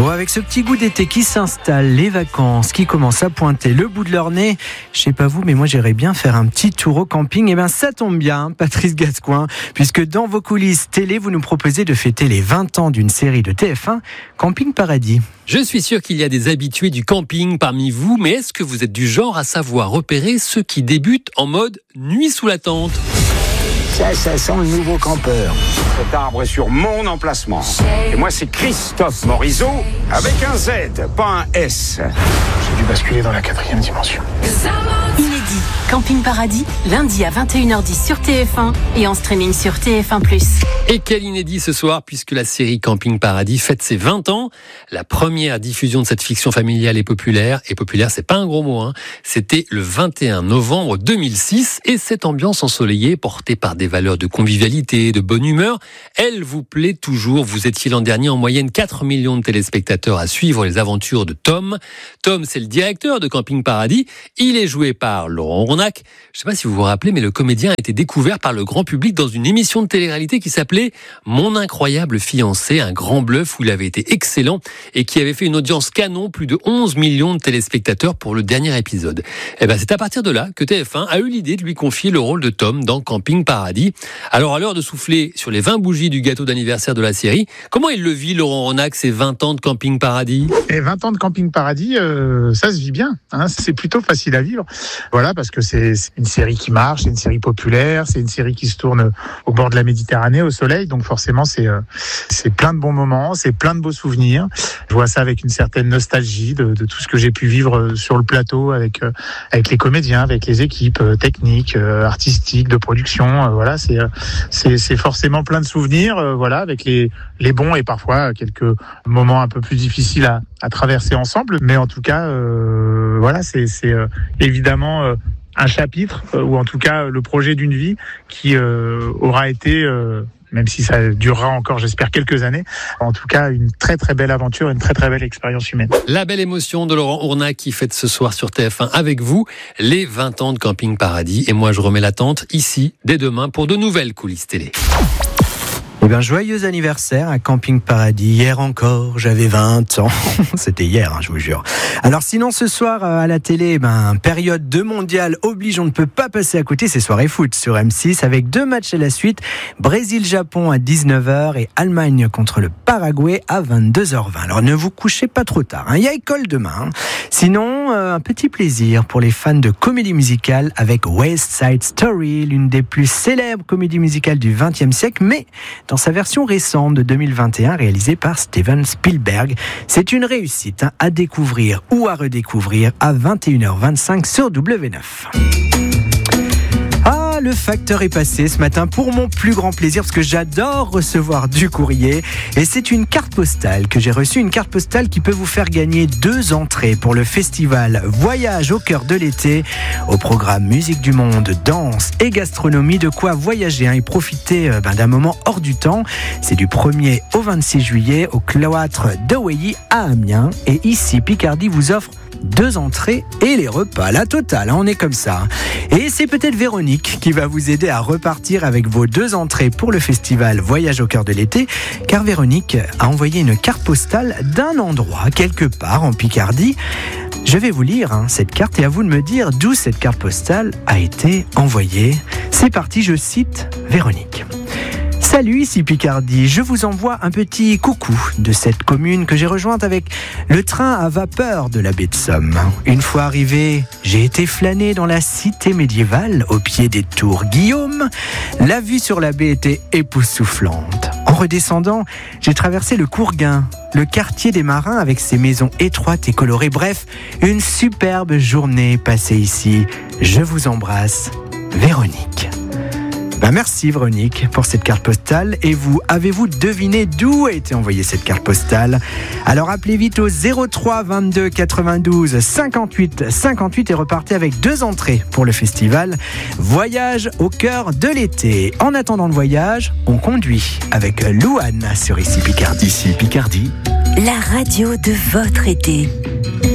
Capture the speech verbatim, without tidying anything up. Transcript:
Bon, avec ce petit goût d'été qui s'installe, les vacances qui commencent à pointer le bout de leur nez, je sais pas vous, mais moi j'irais bien faire un petit tour au camping. Et bien ça tombe bien, Patrice Gascoin, puisque dans vos coulisses télé, vous nous proposez de fêter les vingt ans d'une série de T F un, Camping Paradis. Je suis sûr qu'il y a des habitués du camping parmi vous, mais est-ce que vous êtes du genre à savoir repérer ceux qui débutent en mode nuit sous la tente ? Ça, ça sent le nouveau campeur. Cet arbre est sur mon emplacement. Et moi, c'est Christophe Morizot avec un Z, pas un S. J'ai dû basculer dans la quatrième dimension. Inédit, Camping Paradis, lundi à vingt et une heures dix sur T F un et en streaming sur T F un plus. Et quel inédit ce soir, puisque la série Camping Paradis fête ses vingt ans. La première diffusion de cette fiction familiale et populaire, et populaire c'est pas un gros mot, hein, c'était le vingt et un novembre deux mille six, et cette ambiance ensoleillée, portée par des valeurs de convivialité, de bonne humeur, elle vous plaît toujours. Vous étiez l'an dernier en moyenne quatre millions de téléspectateurs à suivre les aventures de Tom. Tom, c'est le directeur de Camping Paradis. Il est joué par Laurent Ronac. Je ne sais pas si vous vous rappelez, mais le comédien a été découvert par le grand public dans une émission de télé-réalité qui s'appelait Mon incroyable fiancé, un grand bluff où il avait été excellent et qui avait fait une audience canon, plus de onze millions de téléspectateurs pour le dernier épisode. Et ben, c'est à partir de là que T F un a eu l'idée de lui confier le rôle de Tom dans Camping Paradis. Alors, à l'heure de souffler sur les vingt bougies du gâteau d'anniversaire de la série, comment il le vit, Laurent Ronac, ces vingt ans de Camping Paradis ? Et vingt ans de Camping Paradis, euh, ça se vit bien, hein, c'est plutôt facile à vivre. Voilà, parce que c'est, c'est une série qui marche, c'est une série populaire, c'est une série qui se tourne au bord de la Méditerranée, au soleil, donc forcément c'est euh, c'est plein de bons moments, c'est plein de beaux souvenirs. Je vois ça avec une certaine nostalgie de, de tout ce que j'ai pu vivre sur le plateau avec euh, avec les comédiens, avec les équipes euh, techniques, euh, artistiques, de production. Euh, voilà, c'est euh, c'est c'est forcément plein de souvenirs, euh, voilà, avec les les bons et parfois quelques moments un peu plus difficiles à à traverser ensemble. Mais en tout cas, euh, voilà, c'est c'est euh, évidemment euh, un chapitre, euh, ou en tout cas le projet d'une vie qui euh, aura été, euh, même si ça durera encore, j'espère, quelques années, en tout cas une très très belle aventure, une très très belle expérience humaine. La belle émotion de Laurent Ronac qui fête ce soir sur T F un avec vous les vingt ans de Camping Paradis. Et moi je remets l'attente ici dès demain pour de nouvelles coulisses télé. Eh bien, joyeux anniversaire à Camping Paradis. Hier encore, j'avais vingt ans. C'était hier, hein, je vous jure. Alors sinon, ce soir, à la télé, ben, période de mondial oblige, on ne peut pas passer à côté. C'est soirée foot sur M six avec deux matchs à la suite. Brésil-Japon à dix-neuf heures et Allemagne contre le Paraguay à vingt-deux heures vingt. Alors ne vous couchez pas trop tard, hein. Il y a école demain. Hein. Sinon, euh, un petit plaisir pour les fans de comédie musicale avec West Side Story, l'une des plus célèbres comédies musicales du vingtième siècle, mais dans sa version récente de deux mille vingt et un, réalisée par Steven Spielberg. C'est une réussite, hein, à découvrir ou à redécouvrir à vingt et une heures vingt-cinq sur W neuf. Le facteur est passé ce matin pour mon plus grand plaisir parce que j'adore recevoir du courrier et c'est une carte postale que j'ai reçue, une carte postale qui peut vous faire gagner deux entrées pour le festival Voyage au cœur de l'été au programme musique du monde, danse et gastronomie, de quoi voyager, hein, et profiter euh, ben, d'un moment hors du temps. C'est du premier au vingt-six juillet au cloître de Wéilly à Amiens et ici Picardie vous offre deux entrées et les repas, la totale, hein, on est comme ça. Et c'est peut-être Véronique qui va vous aider à repartir avec vos deux entrées pour le festival Voyage au cœur de l'été, car Véronique a envoyé une carte postale d'un endroit, quelque part en Picardie. Je vais vous lire, hein, cette carte et à vous de me dire d'où cette carte postale a été envoyée. C'est parti, je cite Véronique. Salut, ici Picardie, je vous envoie un petit coucou de cette commune que j'ai rejointe avec le train à vapeur de la baie de Somme. Une fois arrivé, j'ai été flâner dans la cité médiévale au pied des tours Guillaume. La vue sur la baie était époustouflante. En redescendant, j'ai traversé le Courguin, le quartier des marins avec ses maisons étroites et colorées. Bref, une superbe journée passée ici. Je vous embrasse, Véronique. Ben merci Véronique pour cette carte postale. Et vous, avez-vous deviné d'où a été envoyée cette carte postale ? Alors appelez vite au zéro trois vingt-deux quatre-vingt-douze cinquante-huit cinquante-huit et repartez avec deux entrées pour le festival Voyage au cœur de l'été. En attendant le voyage, on conduit avec Louane sur Ici Picardie. Ici Picardie, la radio de votre été.